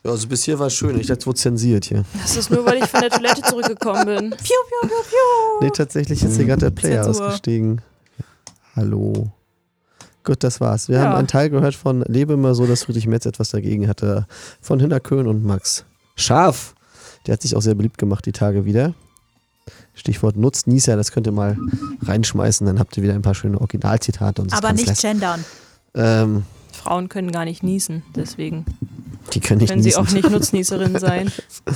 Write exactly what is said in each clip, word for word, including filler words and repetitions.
Ja, also bis hier war es schön. Ich dachte, es wurde zensiert hier. Das ist nur, weil ich von der Toilette zurückgekommen bin. Piu, piu, piu, piu. Nee, tatsächlich ist hier gerade der Player Zensur. ausgestiegen. Hallo. Gut, das war's. Wir Ja. haben einen Teil gehört von Lebe immer so, dass Friedrich Merz etwas dagegen hatte. Von Hinterkön und Max Scharf. Der hat sich auch sehr beliebt gemacht die Tage wieder. Stichwort Nutznießer, das könnt ihr mal reinschmeißen. Dann habt ihr wieder ein paar schöne Originalzitate. Und Aber nicht gendern. Ähm, Frauen können gar nicht niesen, deswegen die können nicht können sie niesen. auch nicht Nutznießerin sein.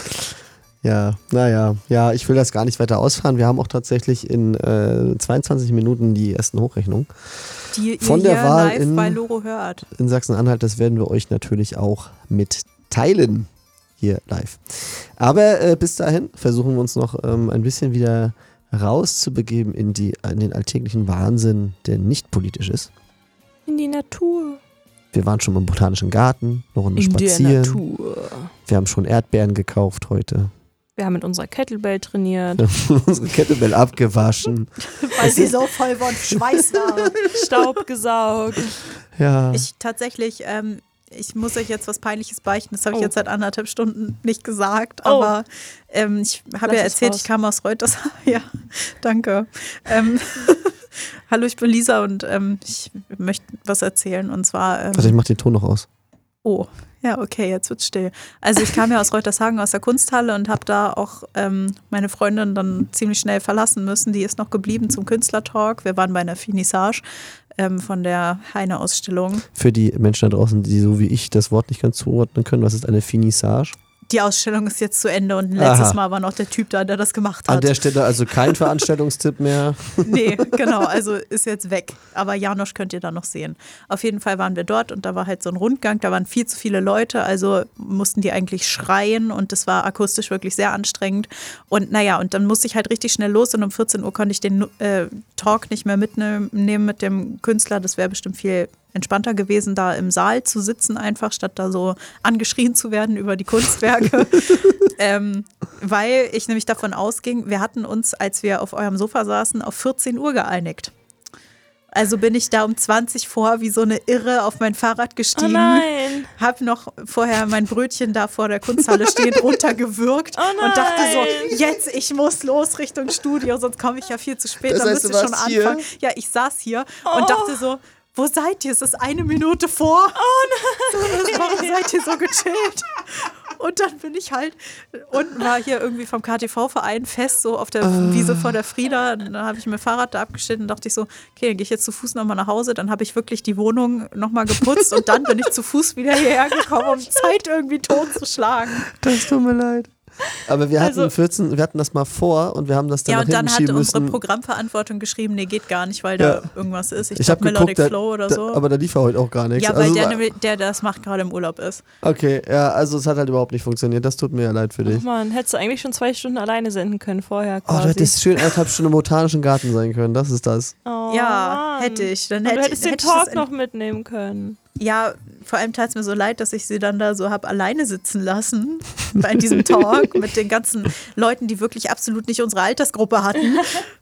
Ja, naja, ja, ich will das gar nicht weiter ausfahren. Wir haben auch tatsächlich in äh, zweiundzwanzig Minuten die ersten Hochrechnungen Die ihr von der hier Wahl live in, bei Loro hört. in Sachsen-Anhalt. Das werden wir euch natürlich auch mitteilen hier live. Aber äh, bis dahin versuchen wir uns noch ähm, ein bisschen wieder rauszubegeben in, die, in den alltäglichen Wahnsinn, der nicht politisch ist. In die Natur. Wir waren schon im Botanischen Garten, eine Runde In der spazieren. Natur. Wir haben schon Erdbeeren gekauft heute. Wir haben mit unserer Kettlebell trainiert. Wir haben unsere Kettlebell abgewaschen. Weil sie so voll von Schweiß war. Staub gesaugt. Ja. Ich tatsächlich, ähm, ich muss euch jetzt was Peinliches beichten. Das habe ich Oh. jetzt seit anderthalb Stunden nicht gesagt. Oh. Aber ähm, ich habe ja Lass es erzählt, raus. ich kam aus Reuters. Ja, danke. Ähm, Hallo, ich bin Lisa und ähm, ich möchte was erzählen. Und zwar. Ähm, Warte, ich mach den Ton noch aus. Oh, ja, okay, jetzt wird's still. Also ich kam ja aus Reutershagen aus der Kunsthalle und habe da auch ähm, meine Freundin dann ziemlich schnell verlassen müssen. Die ist noch geblieben zum Künstlertalk. Wir waren bei einer Finissage ähm, von der Heine-Ausstellung. Für die Menschen da draußen, die so wie ich das Wort nicht ganz zuordnen können, was ist eine Finissage? Die Ausstellung ist jetzt zu Ende und letztes Aha. Mal war noch der Typ da, der das gemacht An hat. der Stelle also kein Veranstaltungstipp mehr. Nee, genau, also ist jetzt weg. Aber Janosch könnt ihr da noch sehen. Auf jeden Fall waren wir dort und da war halt so ein Rundgang, da waren viel zu viele Leute, also mussten die eigentlich schreien und das war akustisch wirklich sehr anstrengend. Und naja, und dann musste ich halt richtig schnell los und um vierzehn Uhr konnte ich den äh, Talk nicht mehr mitnehmen mit dem Künstler. Das wäre bestimmt viel entspannter gewesen, da im Saal zu sitzen einfach, statt da so angeschrien zu werden über die Kunstwerke. ähm, weil ich nämlich davon ausging, wir hatten uns, als wir auf eurem Sofa saßen, auf vierzehn Uhr geeinigt. Also bin ich da um zwanzig vor wie so eine Irre auf mein Fahrrad gestiegen. Oh nein. Hab noch vorher mein Brötchen da vor der Kunsthalle stehen runtergewürgt Oh nein. und dachte so, jetzt, ich muss los Richtung Studio, sonst komme ich ja viel zu spät, Das dann heißt, müsst du ihr schon warst hier? anfangen. Ja, ich saß hier Oh. und dachte so, wo seid ihr? Es ist eine Minute vor. Oh nein. So, warum seid ihr so gechillt? Und dann bin ich halt, unten war hier irgendwie vom K T V-Verein fest, so auf der Wiese vor der Frieda. Dann habe ich mein Fahrrad da abgestellt und dachte ich so, okay, dann gehe ich jetzt zu Fuß nochmal nach Hause. Dann habe ich wirklich die Wohnung nochmal geputzt und dann bin ich zu Fuß wieder hierher gekommen, um Zeit irgendwie totzuschlagen. Das tut mir leid. Aber wir hatten Also- vierzehn, wir hatten das mal vor und wir haben das dann Ja, nach und dann hinten hat schieben unsere müssen. Programmverantwortung geschrieben, nee, geht gar nicht, weil Ja. da irgendwas ist. Ich, Ich glaube habe Melodic geguckt, da, Flow oder da, so. aber da lief ja heute auch gar nichts. Ja, weil also, der, war- nämlich- der, der das macht, gerade im Urlaub ist. Okay, ja, also es hat halt überhaupt nicht funktioniert. Das tut mir ja leid für dich. Ach man, hättest du eigentlich schon zwei Stunden alleine senden können vorher Oh, quasi. du hättest schön eineinhalb Stunden im Botanischen Garten sein können. Das ist das. Oh, Ja, Mann. hätte ich. Dann Und hätte, du hättest den hätte ich das Talk in- noch mitnehmen können. Ja, vor allem tat es mir so leid, dass ich sie dann da so habe alleine sitzen lassen bei diesem Talk mit den ganzen Leuten, die wirklich absolut nicht unsere Altersgruppe hatten.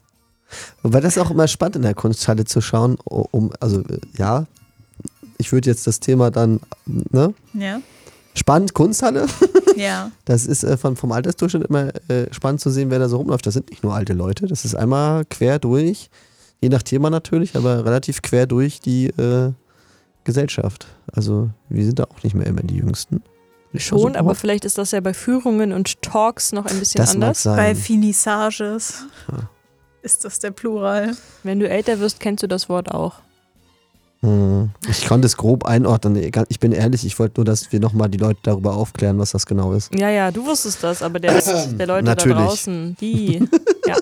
Wobei das auch immer spannend in der Kunsthalle zu schauen, um, also äh, ja, ich würde jetzt das Thema dann, ne? Ja, Spannend, Kunsthalle. ja. Das ist äh, von, vom Altersdurchschnitt immer äh, spannend zu sehen, wer da so rumläuft. Das sind nicht nur alte Leute, das ist einmal quer durch, je nach Thema natürlich, aber relativ quer durch die äh, Gesellschaft. Also wir sind da auch nicht mehr immer die Jüngsten. Schon, Also, aber vielleicht ist das ja bei Führungen und Talks noch ein bisschen das mag anders. sein. Bei Finissages Ja. ist das der Plural. Wenn du älter wirst, kennst du das Wort auch. Hm, Ich konnte es grob einordnen. Ich bin ehrlich, ich wollte nur, dass wir nochmal die Leute darüber aufklären, was das genau ist. Ja, ja, du wusstest das, aber der, der Leute Natürlich. da draußen, die. Ja,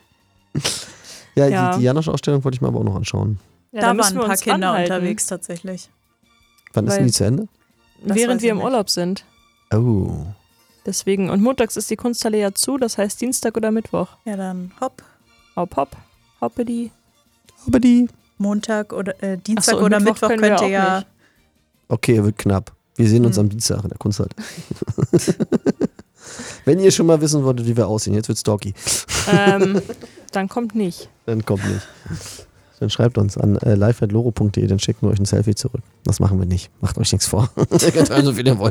Ja, Ja. die, die Janosch-Ausstellung wollte ich mir aber auch noch anschauen. ja da müssen waren wir ein paar uns Kinder ranhalten, unterwegs tatsächlich. Wann ist Weil- denn die zu Ende? Das weiß während ich wir im nicht. Urlaub sind. Oh. Deswegen, und montags ist die Kunsthalle ja zu, das heißt Dienstag oder Mittwoch. Ja, dann hopp. Hopp, hopp, hoppedi. Aber die. Montag oder äh, Dienstag Ach so, und oder Mittwoch Mittwoch können wir könnt ihr auch ja. nicht. Okay, wird knapp. Wir sehen uns Hm. am Dienstag in der Kunsthalle. Wenn ihr schon mal wissen wolltet, wie wir aussehen, jetzt wird's doggy. Ähm, dann kommt nicht. Dann kommt nicht. Dann schreibt uns an äh, live at loro punkt de, dann schicken wir euch ein Selfie zurück. Das machen wir nicht. Macht euch nichts vor. Ihr könnt rein, so viel ihr wollt.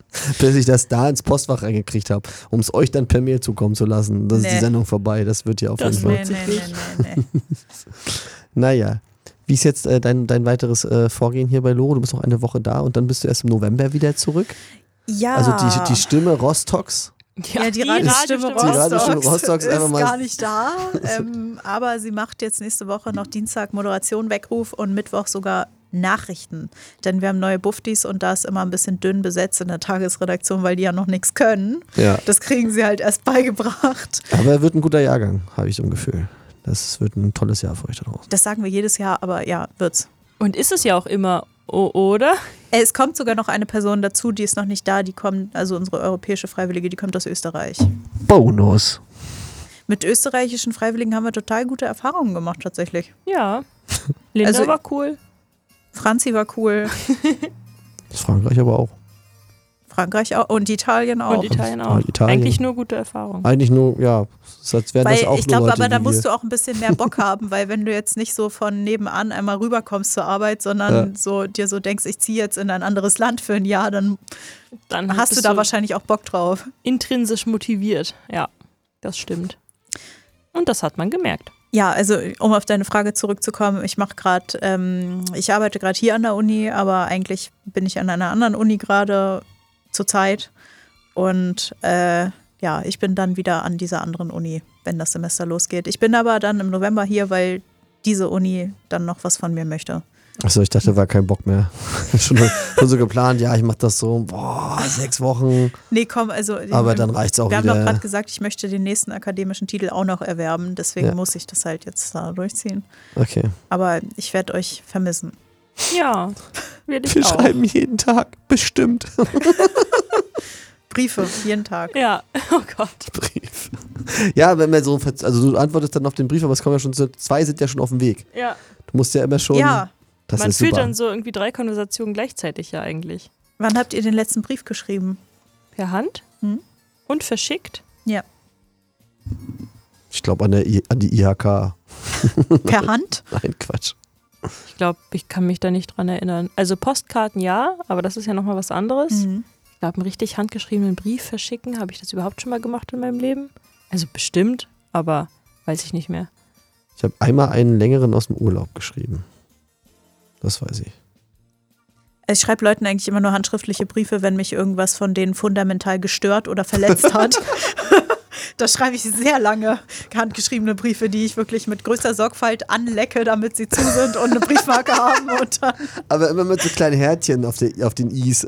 Bis ich das da ins Postfach reingekriegt habe, um es euch dann per Mail zukommen zu lassen. Das Nee. ist die Sendung vorbei. Das wird ja auf Das jeden Fall. Nee, nee, nee, nee, nee. Naja. Wie ist jetzt äh, dein, dein weiteres äh, Vorgehen hier bei Loro? Du bist noch eine Woche da und dann bist du erst im November wieder zurück. Ja. Also die, die Stimme Rostocks. Ja, die Radiostimme Radiostimme. Die Radiostimme Rostocks, Rostocks einfach ist mal- gar nicht da. ähm, aber sie macht jetzt nächste Woche noch Dienstag Moderation, Weckruf und Mittwoch sogar Nachrichten. Denn wir haben neue Buftis und da ist immer ein bisschen dünn besetzt in der Tagesredaktion, weil die ja noch nichts können. Ja. Das kriegen sie halt erst beigebracht. Aber er wird ein guter Jahrgang, habe ich so ein Gefühl. Das wird ein tolles Jahr für euch da draußen. Das sagen wir jedes Jahr, aber ja, wird's. Und ist es ja auch immer, o- oder? Es kommt sogar noch eine Person dazu, die ist noch nicht da, die kommt, also unsere europäische Freiwillige, die kommt aus Österreich. Bonus. Mit österreichischen Freiwilligen haben wir total gute Erfahrungen gemacht tatsächlich. Ja. Linda Also- war cool. Franzi war cool, Das Frankreich aber auch. Frankreich auch und Italien auch. Und Italien auch. Und Italien. Eigentlich nur gute Erfahrungen. Eigentlich nur, ja, es als wären das Weil auch ich nur glaube, Leute aber da wie musst wir. du auch ein bisschen mehr Bock haben, weil wenn du jetzt nicht so von nebenan einmal rüberkommst zur Arbeit, sondern Ja. so dir so denkst, ich ziehe jetzt in ein anderes Land für ein Jahr, dann Dann hast du bist da wahrscheinlich auch Bock drauf. intrinsisch motiviert. Ja, das stimmt. Und das hat man gemerkt. Ja, also um auf deine Frage zurückzukommen, ich mache gerade, ähm, ich arbeite gerade hier an der Uni, aber eigentlich bin ich an einer anderen Uni gerade zur Zeit. Und äh, ja, ich bin dann wieder an dieser anderen Uni, wenn das Semester losgeht. Ich bin aber dann im November hier, weil diese Uni dann noch was von mir möchte. Achso, ich dachte, war kein Bock mehr. schon, schon so geplant, ja, ich mach das so, boah, sechs Wochen. Nee, komm, also Aber dann reicht's auch wir haben wieder. doch gerade gesagt, ich möchte den nächsten akademischen Titel auch noch erwerben. Deswegen Ja. muss ich das halt jetzt da durchziehen. Okay. Aber ich werde euch vermissen. Ja, will ich Wir auch. schreiben jeden Tag, bestimmt. Briefe, jeden Tag. Ja, oh Gott. Brief. Ja, wenn man so, verz- also du antwortest dann auf den Brief, aber es kommen ja schon so, zwei sind ja schon auf dem Weg. Ja, Du musst ja immer schon, Ja, das man ist führt super. dann so irgendwie drei Konversationen gleichzeitig ja eigentlich. wann habt ihr den letzten Brief geschrieben? Per Hand Hm? und verschickt. Ja. Ich glaube an, der I- an die I H K. Per Hand? Nein, Quatsch. Ich glaube, ich kann mich da nicht dran erinnern. Also Postkarten ja, aber das ist ja nochmal was anderes. Mhm. Ich glaube, einen richtig handgeschriebenen Brief verschicken, habe ich das überhaupt schon mal gemacht in meinem Leben? Also bestimmt, aber weiß ich nicht mehr. Ich habe einmal einen längeren aus dem Urlaub geschrieben. Das weiß ich. Ich schreibe Leuten eigentlich immer nur handschriftliche Briefe, wenn mich irgendwas von denen fundamental gestört oder verletzt hat. Da schreibe ich sehr lange handgeschriebene Briefe, die ich wirklich mit größter Sorgfalt anlecke, damit sie zu sind und eine Briefmarke haben. Und dann Aber immer mit so kleinen Härtchen auf, der, auf den Is.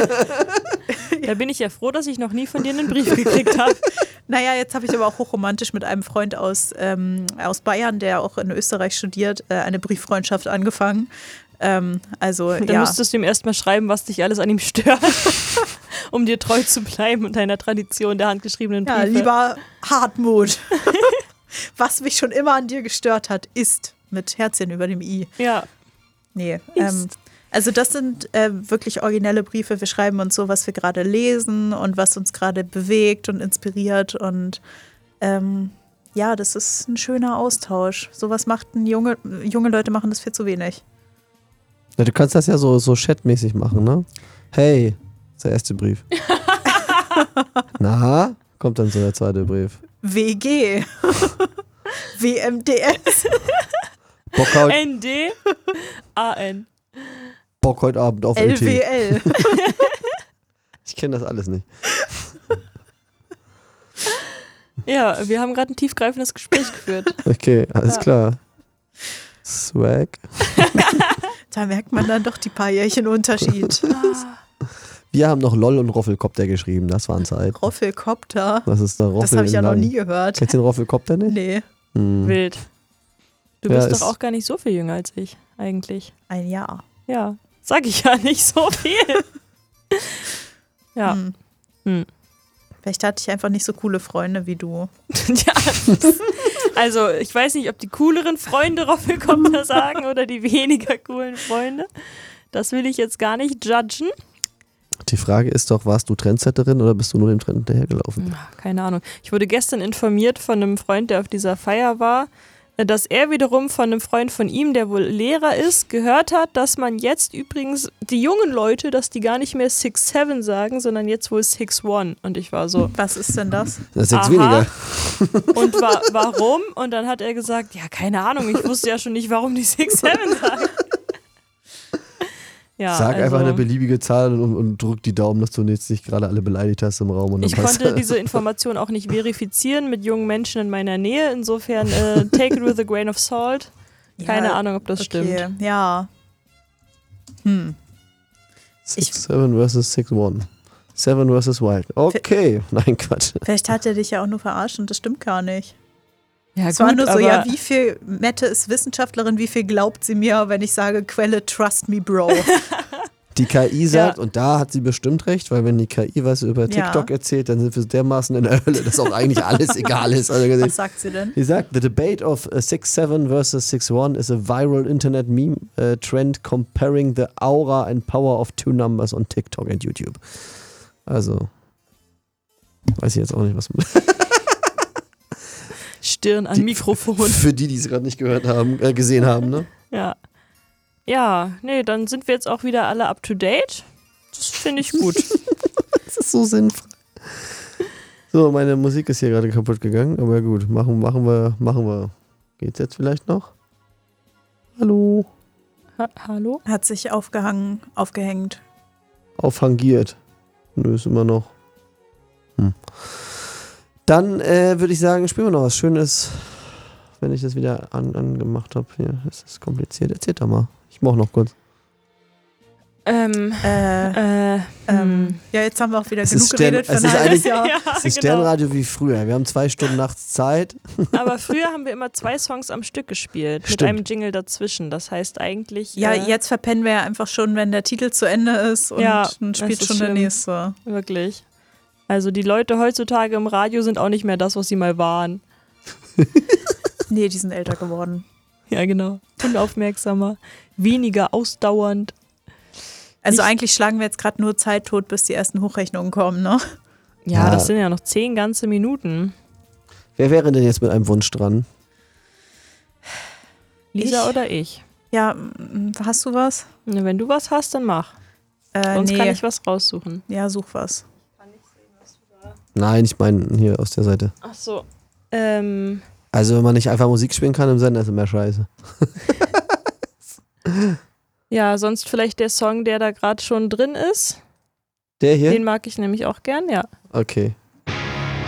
Da bin ich ja froh, dass ich noch nie von dir einen Brief gekriegt habe. Naja, jetzt habe ich aber auch hochromantisch mit einem Freund aus, ähm, aus Bayern, der auch in Österreich studiert, äh, eine Brieffreundschaft angefangen. Ähm, also, Dann ja. müsstest du ihm erstmal schreiben, was dich alles an ihm stört, um dir treu zu bleiben und deiner Tradition der handgeschriebenen Briefe. Ja, lieber Hartmut. Was mich schon immer an dir gestört hat, ist mit Herzchen über dem I. Ja, Nee, ähm, also das sind äh, wirklich originelle Briefe. Wir schreiben uns so, was wir gerade lesen und was uns gerade bewegt und inspiriert. Und ähm, ja, das ist ein schöner Austausch. Sowas macht ein junge, junge Leute machen das viel zu wenig. Ja, du kannst das ja so, so chatmäßig machen, ne? Hey, das ist der erste Brief. Na, kommt dann so der zweite Brief. W G. W M D S. Bock, heut, N D A N. Bock heute Abend auf L L W T. L. Ich kenne das alles nicht. Ja, wir haben gerade ein tiefgreifendes Gespräch geführt. Okay, alles Ja. klar. Swag. Da merkt man dann doch die paar Jährchen Unterschied. Wir haben noch LOL und Roffelkopter geschrieben, das waren Zeit. Roffelkopter. Das ist der Roffel Das habe ich in ja noch Lang. nie gehört. Kennst du den Roffelkopter nicht? Nee, Hm. Wild. Du Ja, bist ist- doch auch gar nicht so viel jünger als ich, eigentlich. ein Jahr. Ja, sag ich ja nicht so viel. Ja, Hm. Hm. Vielleicht hatte ich einfach nicht so coole Freunde wie du. ja. Also, ich weiß nicht, ob die cooleren Freunde Roffelkopter sagen oder die weniger coolen Freunde. Das will ich jetzt gar nicht judgen. Die Frage ist doch, warst du Trendsetterin oder bist du nur dem Trend hinterhergelaufen? Ach, keine Ahnung. Ich wurde gestern informiert von einem Freund, der auf dieser Feier war, dass er wiederum von einem Freund von ihm, der wohl Lehrer ist, gehört hat, dass man jetzt übrigens, die jungen Leute, dass die gar nicht mehr six seven sagen, sondern jetzt wohl six one. Und ich war so, Was ist denn das? Das ist sechs Aha. weniger. und wa warum? Und dann hat er gesagt, ja, keine Ahnung, ich wusste ja schon nicht, warum die six seven sagen. Ja, Sag also, einfach eine beliebige Zahl und, und drück die Daumen, dass du jetzt nicht gerade alle beleidigt hast im Raum. Und dann ich passt konnte das. diese Information auch nicht verifizieren mit jungen Menschen in meiner Nähe. Insofern äh, take it with a grain of salt. Keine Ja, Ahnung, ob das okay. stimmt. Ja. Hm. six seven versus six one. seven versus Wild. Okay. Nein, Quatsch. Vielleicht hat er dich ja auch nur verarscht und das stimmt gar nicht. Ja, Es war nur so, aber ja, wie viel, Mette ist Wissenschaftlerin, wie viel glaubt sie mir, wenn ich sage, Quelle, trust me, Bro. Die K I sagt, Ja. und da hat sie bestimmt recht, weil wenn die K I was über Ja. TikTok erzählt, dann sind wir dermaßen in der Hölle, dass auch eigentlich alles egal ist. Also, Was sagt sie denn? sie sagt, the debate of six seven versus six one is a viral internet meme uh, trend comparing the aura and power of two numbers on TikTok and YouTube. Also, weiß ich jetzt auch nicht, was... Stirn an Die- Mikrofon. Für die, die es gerade nicht gehört haben, äh, gesehen haben, ne? Ja. Ja, nee, dann sind wir jetzt auch wieder alle up to date. Das finde ich gut. Das ist so sinnvoll. So, meine Musik ist hier gerade kaputt gegangen, aber gut, machen, machen wir, machen wir. Geht's jetzt vielleicht noch? Hallo? Ha Hallo? Hat sich aufgehangen, aufgehängt. Aufhangiert. Nö, ist immer noch. Hm. Dann äh, würde ich sagen, spielen wir noch was Schönes. Wenn ich das wieder an, angemacht habe. Hier ist es kompliziert. Erzählt doch mal. Ich mach noch kurz. Ähm, Äh, äh, ähm, hm. ja, jetzt haben wir auch wieder Es genug ist Stern- geredet für es ein ist halbes eigentlich- Jahr. ja, Es ist genau. Sternradio wie früher. Wir haben zwei Stunden nachts Zeit. Aber früher haben wir immer zwei Songs am Stück gespielt, mit Stimmt. einem Jingle dazwischen. Das heißt eigentlich, Ja, äh, jetzt verpennen wir ja einfach schon, wenn der Titel zu Ende ist und Ja, dann das spielt ist schon der schlimm. nächste. wirklich. Also die Leute heutzutage im Radio sind auch nicht mehr das, was sie mal waren. Nee, die sind älter geworden. Ja, genau. Unaufmerksamer, weniger ausdauernd. Also Nicht- eigentlich schlagen wir jetzt gerade nur Zeit tot, bis die ersten Hochrechnungen kommen, ne? Ja, Ja. das sind ja noch zehn ganze Minuten. Wer wäre denn jetzt mit einem Wunsch dran? Lisa Ich? oder ich? Ja, m, hast du was? Na, wenn du was hast, dann mach. Äh, Sonst nee. kann ich was raussuchen. Ja, such was. Nein, ich meine hier aus der Seite. Ach so. Ähm, Also wenn man nicht einfach Musik spielen kann im Sender, ist immer scheiße. ja, sonst vielleicht der Song, der da gerade schon drin ist. Der hier? Den mag ich nämlich auch gern, ja. Okay.